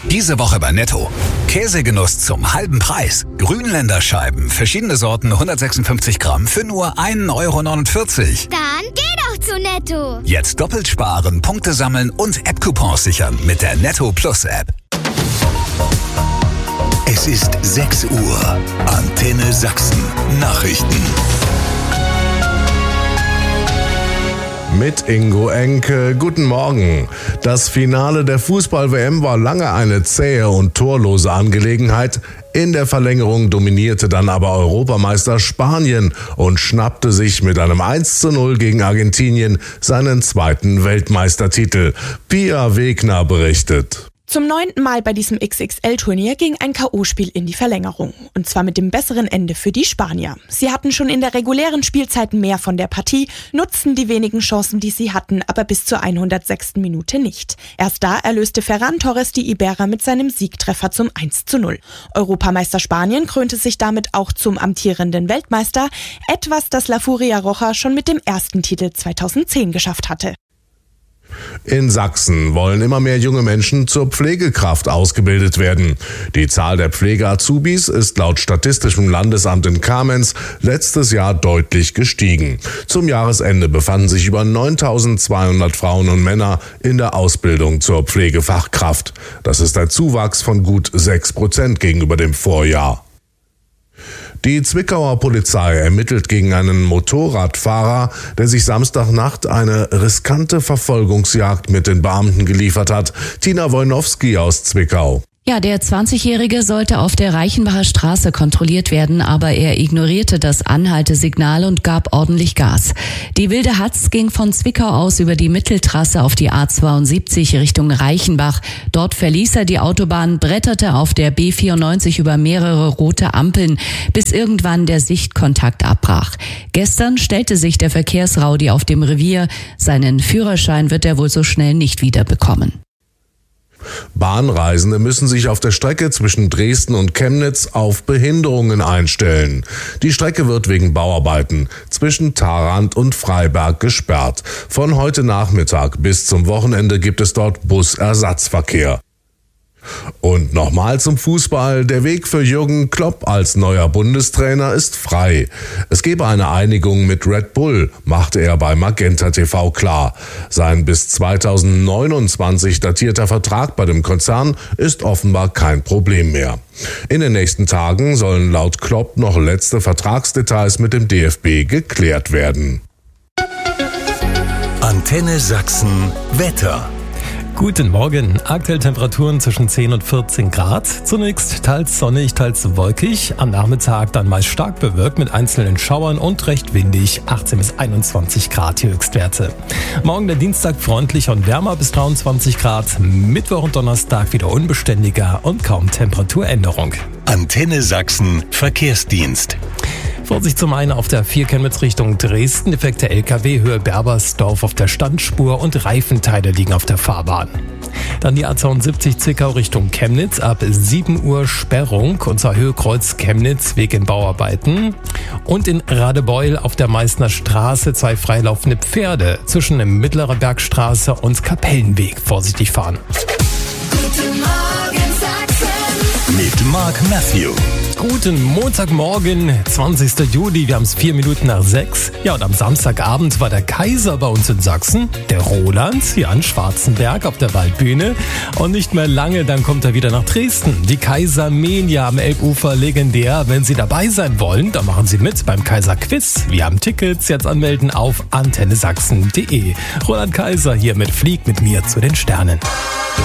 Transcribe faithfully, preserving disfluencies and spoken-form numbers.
Diese Woche bei Netto. Käsegenuss zum halben Preis. Grünländerscheiben, verschiedene Sorten, hundertsechsundfünfzig Gramm für nur ein Euro neunundvierzig. Dann geh doch zu Netto. Jetzt doppelt sparen, Punkte sammeln und App-Coupons sichern mit der Netto Plus App. Es ist sechs Uhr. Antenne Sachsen. Nachrichten. Mit Ingo Enke. Guten Morgen. Das Finale der Fußball-W M war lange eine zähe und torlose Angelegenheit. In der Verlängerung dominierte dann aber Europameister Spanien und schnappte sich mit einem eins zu null gegen Argentinien seinen zweiten Weltmeistertitel. Pia Wegner berichtet. Zum neunten Mal bei diesem X X L-Turnier ging ein K O-Spiel in die Verlängerung. Und zwar mit dem besseren Ende für die Spanier. Sie hatten schon in der regulären Spielzeit mehr von der Partie, nutzten die wenigen Chancen, die sie hatten, aber bis zur hundertsechsten Minute nicht. Erst da erlöste Ferran Torres die Iberer mit seinem Siegtreffer zum eins zu null. Europameister Spanien krönte sich damit auch zum amtierenden Weltmeister, etwas, das La Furia Roja schon mit dem ersten Titel zweitausendzehn geschafft hatte. In Sachsen wollen immer mehr junge Menschen zur Pflegekraft ausgebildet werden. Die Zahl der Pflege-Azubis ist laut Statistischem Landesamt in Kamenz letztes Jahr deutlich gestiegen. Zum Jahresende befanden sich über neuntausendzweihundert Frauen und Männer in der Ausbildung zur Pflegefachkraft. Das ist ein Zuwachs von gut sechs Prozent gegenüber dem Vorjahr. Die Zwickauer Polizei ermittelt gegen einen Motorradfahrer, der sich Samstagnacht eine riskante Verfolgungsjagd mit den Beamten geliefert hat. Tina Wojnowski aus Zwickau. Ja, der zwanzigjährige sollte auf der Reichenbacher Straße kontrolliert werden, aber er ignorierte das Anhaltesignal und gab ordentlich Gas. Die wilde Hatz ging von Zwickau aus über die Mitteltrasse auf die A zweiundsiebzig Richtung Reichenbach. Dort verließ er die Autobahn, bretterte auf der B vierundneunzig über mehrere rote Ampeln, bis irgendwann der Sichtkontakt abbrach. Gestern stellte sich der Verkehrsraudi auf dem Revier. Seinen Führerschein wird er wohl so schnell nicht wiederbekommen. Bahnreisende müssen sich auf der Strecke zwischen Dresden und Chemnitz auf Behinderungen einstellen. Die Strecke wird wegen Bauarbeiten zwischen Tharandt und Freiberg gesperrt. Von heute Nachmittag bis zum Wochenende gibt es dort Busersatzverkehr. Und nochmal zum Fußball. Der Weg für Jürgen Klopp als neuer Bundestrainer ist frei. Es gebe eine Einigung mit Red Bull, machte er bei Magenta T V klar. Sein bis zweitausendneunundzwanzig datierter Vertrag bei dem Konzern ist offenbar kein Problem mehr. In den nächsten Tagen sollen laut Klopp noch letzte Vertragsdetails mit dem D F B geklärt werden. Antenne Sachsen Wetter. Guten Morgen. Aktuell Temperaturen zwischen zehn und vierzehn Grad. Zunächst teils sonnig, teils wolkig. Am Nachmittag dann meist stark bewölkt mit einzelnen Schauern und recht windig. achtzehn bis einundzwanzig Grad die Höchstwerte. Morgen der Dienstag freundlicher und wärmer bis dreiundzwanzig Grad. Mittwoch und Donnerstag wieder unbeständiger und kaum Temperaturänderung. Antenne Sachsen Verkehrsdienst. Vorsicht zum einen auf der vier Chemnitz Richtung Dresden, defekter L K W, Höhe Berbersdorf auf der Standspur und Reifenteile liegen auf der Fahrbahn. Dann die A zweiundsiebzig Zwickau Richtung Chemnitz, ab sieben Uhr Sperrung, und zwar Höhe Kreuz Chemnitz, Weg in Bauarbeiten. Und in Radebeul auf der Meißner Straße zwei freilaufende Pferde zwischen der Mittlerer Bergstraße und Kapellenweg. Vorsichtig fahren. Guten Morgen Sachsen. Mit Mark Matthew. Guten Montagmorgen, zwanzigster Juli, wir haben es vier Minuten nach sechs. Ja, und am Samstagabend war der Kaiser bei uns in Sachsen, der Roland, hier in Schwarzenberg auf der Waldbühne. Und nicht mehr lange, dann kommt er wieder nach Dresden. Die Kaisermania am Elbufer, legendär. Wenn Sie dabei sein wollen, dann machen Sie mit beim Kaiser-Quiz. Wir haben Tickets, jetzt anmelden auf antenne sachsen punkt de. Roland Kaiser hier mit Flieg mit mir zu den Sternen.